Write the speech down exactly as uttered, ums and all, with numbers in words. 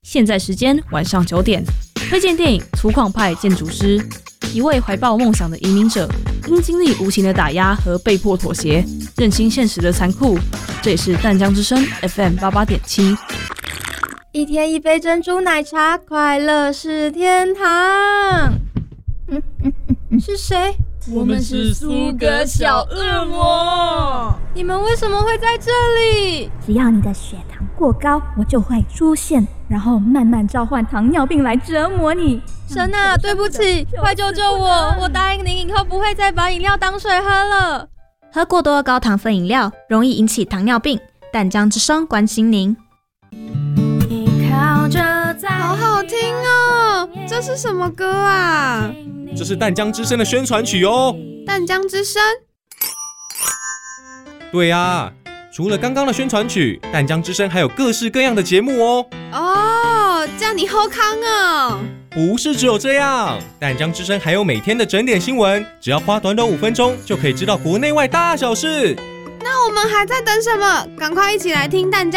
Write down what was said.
现在时间晚上九点。推荐电影《粗犷派建筑师》，一位怀抱梦想的移民者，因经历无情的打压和被迫妥协，认清现实的残酷。这也是淡江之声 F M 八八点七。 一天一杯珍珠奶茶，快乐是天堂。嗯嗯嗯，是谁？ 我们是苏格小恶魔。 你们为什么会在这里？ 只要你的血糖过高，我就会出现，然后慢慢召唤糖尿病来折磨你。 神啊，对不起，快救救我！我答应您以后不会再把饮料当水喝了。 喝过多的高糖分饮料容易引起糖尿病。淡江之声关心您。 好好听哦，这是什么歌啊？ 这是淡江之声的宣传曲哦。 淡江之声？ 对啊，除了刚刚的宣传曲，淡江之声还有各式各样的节目哦。 哦，这样你好康哦。 不是只有这样，淡江之声还有每天的整点新闻，只要花短短五分钟就可以知道国内外大小事。 那我们还在等什么？赶快一起来听淡江